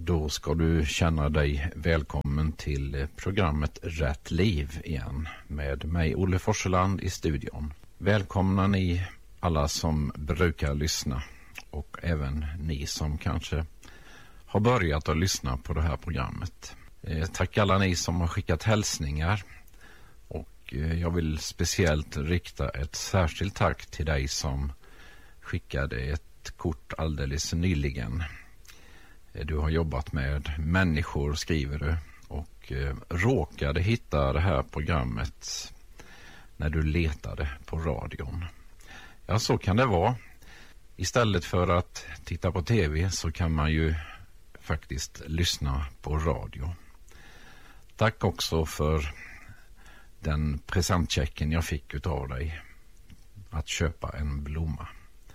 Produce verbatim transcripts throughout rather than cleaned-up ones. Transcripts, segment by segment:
Då ska du känna dig välkommen till programmet Rätt liv igen med mig Olle Forseland i studion. Välkomna ni alla som brukar lyssna och även ni som kanske har börjat att lyssna på det här programmet. Tack alla ni som har skickat hälsningar, och jag vill speciellt rikta ett särskilt tack till dig som skickade ett kort alldeles nyligen. Du har jobbat med människor, skriver du, och eh, råkade hitta det här programmet när du letade på radion. Ja, så kan det vara. Istället för att titta på tv så kan man ju faktiskt lyssna på radio. Tack också för den presentchecken jag fick utav dig att köpa en blomma.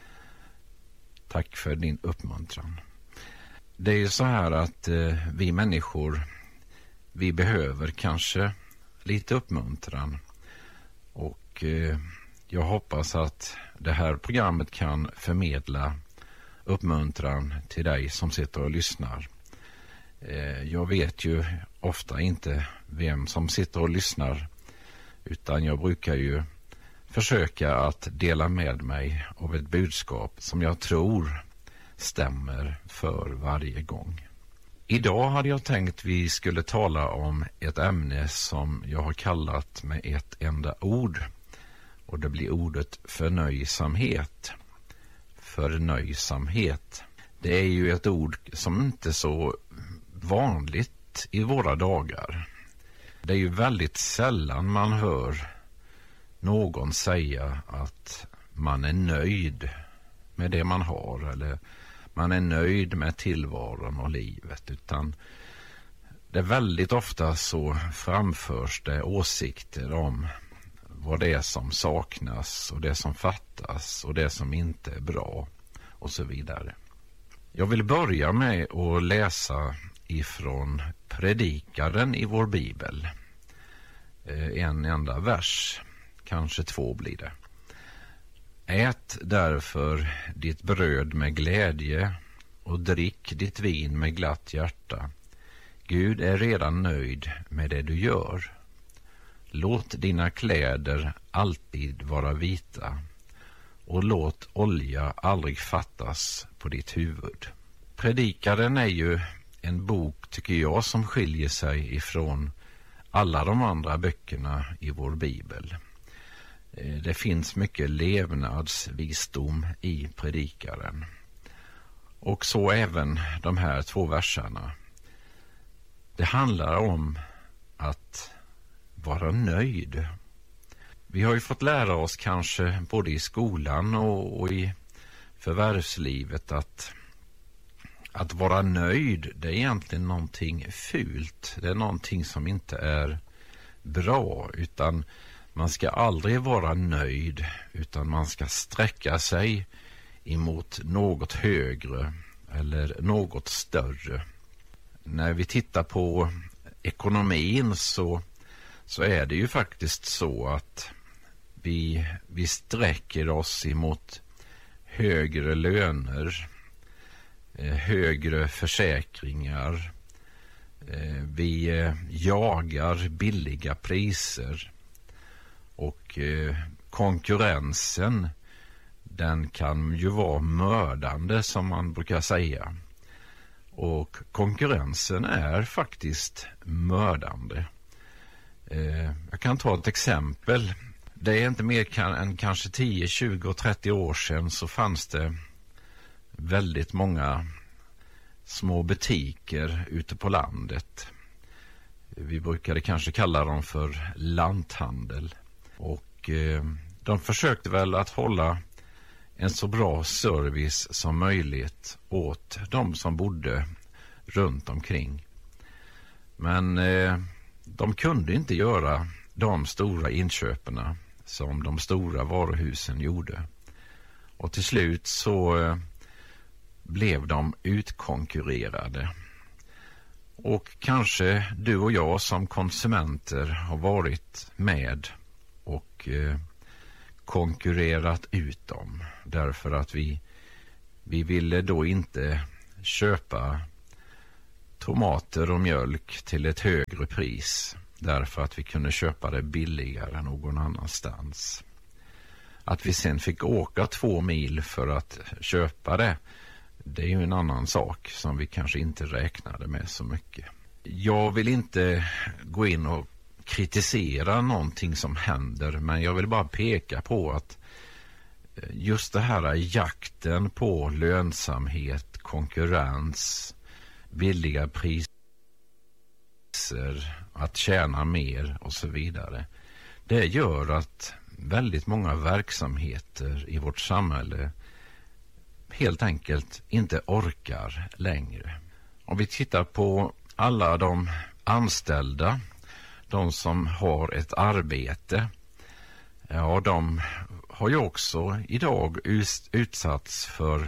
Tack för din uppmuntran. Det är ju så här att eh, vi människor, vi behöver kanske lite uppmuntran, och eh, jag hoppas att det här programmet kan förmedla uppmuntran till dig som sitter och lyssnar. Eh, jag vet ju ofta inte vem som sitter och lyssnar, utan jag brukar ju försöka att dela med mig av ett budskap som jag tror stämmer för varje gång. Idag hade jag tänkt vi skulle tala om ett ämne som jag har kallat med ett enda ord, och det blir ordet förnöjsamhet. Förnöjsamhet. Det är ju ett ord som inte är så vanligt i våra dagar. Det är ju väldigt sällan man hör någon säga att man är nöjd med det man har, eller man är nöjd med tillvaron och livet, utan det är väldigt ofta så framförs det åsikter om vad det är som saknas och det som fattas och det som inte är bra och så vidare. Jag vill börja med att läsa ifrån Predikaren i vår bibel. En enda vers, kanske två blir det. Ät därför ditt bröd med glädje och drick ditt vin med glatt hjärta. Gud är redan nöjd med det du gör. Låt dina kläder alltid vara vita, och låt olja aldrig fattas på ditt huvud. Predikaren är ju en bok, tycker jag, som skiljer sig ifrån alla de andra böckerna i vår bibel. Det finns mycket levnadsvisdom i Predikaren. Och så även de här två verserna. Det handlar om att vara nöjd. Vi har ju fått lära oss kanske både i skolan och, och i förvärvslivet att, att vara nöjd, det är egentligen någonting fult. Det är någonting som inte är bra, utan man ska aldrig vara nöjd, utan man ska sträcka sig emot något högre eller något större. När vi tittar på ekonomin så, så är det ju faktiskt så att vi, vi sträcker oss emot högre löner, högre försäkringar. Vi jagar billiga priser. Och eh, konkurrensen, den kan ju vara mördande, som man brukar säga. Och konkurrensen är faktiskt mördande. Eh, jag kan ta ett exempel. Det är inte mer kan, än kanske tio, tjugo och trettio år sedan så fanns det väldigt många små butiker ute på landet. Vi brukade kanske kalla dem för lanthandel. Och eh, de försökte väl att hålla en så bra service som möjligt åt de som bodde runt omkring. Men eh, de kunde inte göra de stora inköperna som de stora varuhusen gjorde. Och till slut så eh, blev de utkonkurrerade. Och kanske du och jag som konsumenter har varit med och eh, konkurrerat ut dem. Därför att vi, vi ville då inte köpa tomater och mjölk till ett högre pris därför att vi kunde köpa det billigare någon annanstans. Att vi sen fick åka två mil för att köpa det, det är ju en annan sak som vi kanske inte räknade med så mycket. Jag vill inte gå in och kritisera någonting som händer, men jag vill bara peka på att just det här jakten på lönsamhet, konkurrens, billiga priser, att tjäna mer och så vidare. Det gör att väldigt många verksamheter i vårt samhälle helt enkelt inte orkar längre. Om vi tittar på alla de anställda, de som har ett arbete, ja, de har ju också idag utsatts för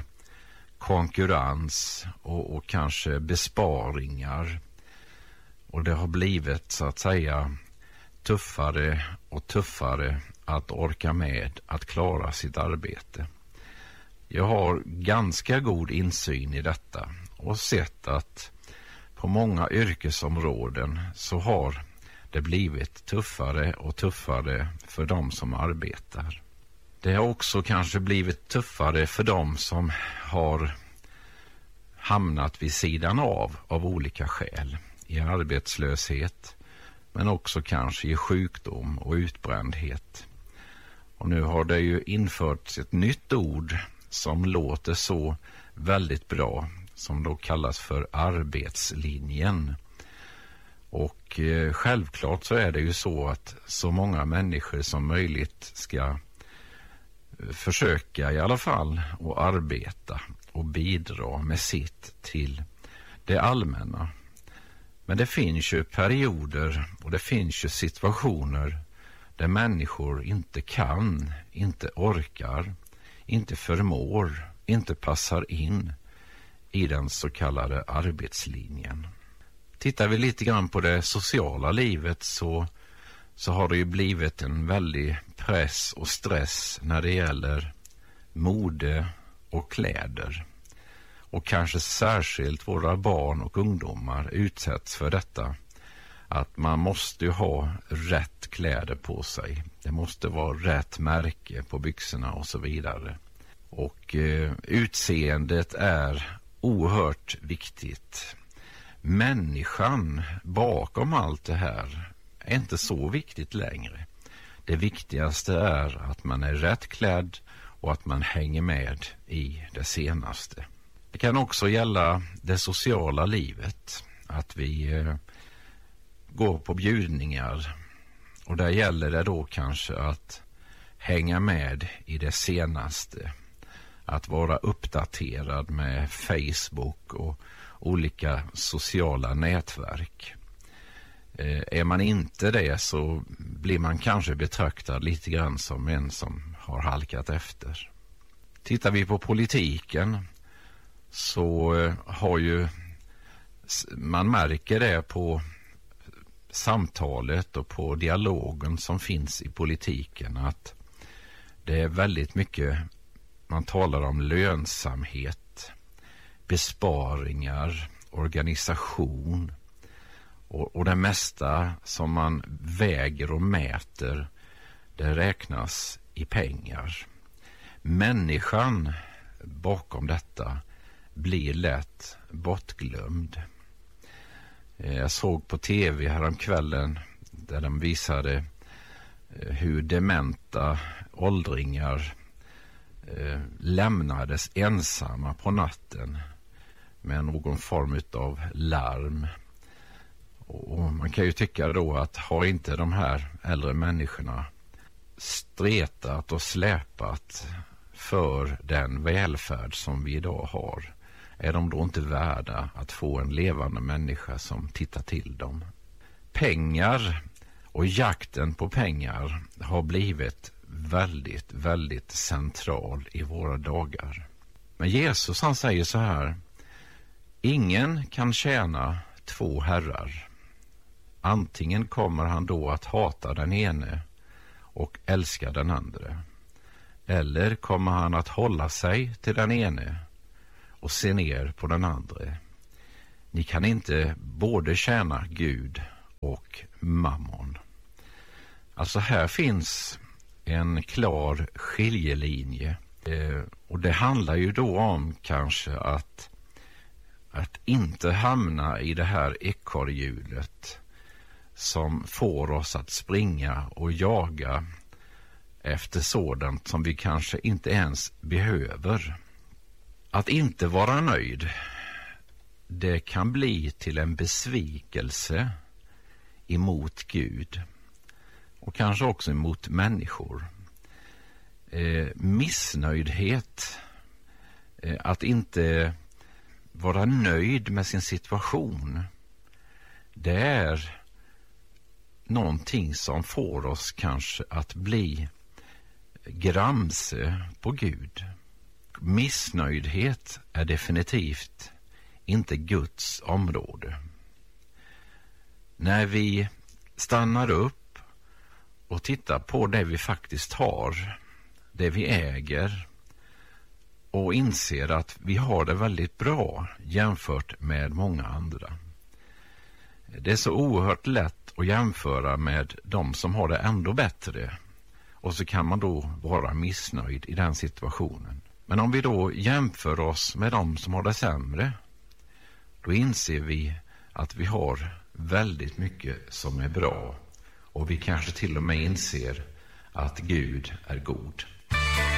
konkurrens och, och kanske besparingar. Och det har blivit så att säga tuffare och tuffare att orka med att klara sitt arbete. Jag har ganska god insyn i detta och sett att på många yrkesområden så har det blivit tuffare och tuffare för de som arbetar. Det har också kanske blivit tuffare för de som har hamnat vid sidan av av olika skäl. I arbetslöshet, men också kanske i sjukdom och utbrändhet. Och nu har det ju införts ett nytt ord som låter så väldigt bra, som då kallas för arbetslinjen. Och eh, självklart så är det ju så att så många människor som möjligt ska försöka i alla fall att arbeta och bidra med sitt till det allmänna. Men det finns ju perioder och det finns ju situationer där människor inte kan, inte orkar, inte förmår, inte passar in i den så kallade arbetslinjen. Tittar vi lite grann på det sociala livet så, så har det ju blivit en väldig press och stress när det gäller mode och kläder. Och kanske särskilt våra barn och ungdomar utsätts för detta. Att man måste ju ha rätt kläder på sig. Det måste vara rätt märke på byxorna och så vidare. Och eh, utseendet är oerhört viktigt. Människan bakom allt det här är inte så viktigt längre. Det viktigaste är att man är rätt klädd och att man hänger med i det senaste. Det kan också gälla det sociala livet, att vi eh, går på bjudningar och där gäller det då kanske att hänga med i det senaste, att vara uppdaterad med Facebook och olika sociala nätverk. Eh, är man inte det så blir man kanske betraktad lite grann som en som har halkat efter. Tittar vi på politiken så har ju, man märker det på samtalet och på dialogen som finns i politiken, att det är väldigt mycket, man talar om lönsamhet, besparingar, organisation och, och det mesta som man väger och mäter, det räknas i pengar. Människan bakom detta blir lätt bortglömd. Jag såg på tv häromkvällen där de visade hur dementa åldringar eh, lämnades ensamma på natten med någon form av larm. Och man kan ju tycka då att har inte de här äldre människorna stretat och släpat för den välfärd som vi idag har, är de då inte värda att få en levande människa som tittar till dem? Pengar och jakten på pengar har blivit väldigt, väldigt central i våra dagar. Men Jesus, han säger så här: ingen kan tjäna två herrar. Antingen kommer han då att hata den ene och älska den andra, eller kommer han att hålla sig till den ene och se ner på den andra. Ni kan inte både tjäna Gud och mammon. Alltså här finns en klar skiljelinje. Eh, och det handlar ju då om kanske att, att inte hamna i det här ekorrhjulet som får oss att springa och jaga efter sådant som vi kanske inte ens behöver. Att inte vara nöjd, det kan bli till en besvikelse emot Gud och kanske också emot människor. Eh, missnöjdhet, eh, att inte vara nöjd med sin situation, det är någonting som får oss kanske att bli gramse på Gud. Missnöjdhet är definitivt inte Guds område. När vi stannar upp och tittar på det vi faktiskt har, det vi äger, och inser att vi har det väldigt bra jämfört med många andra. Det är så oerhört lätt att jämföra med de som har det ändå bättre, och så kan man då vara missnöjd i den situationen. Men om vi då jämför oss med de som har det sämre, då inser vi att vi har väldigt mycket som är bra, och vi kanske till och med inser att Gud är god.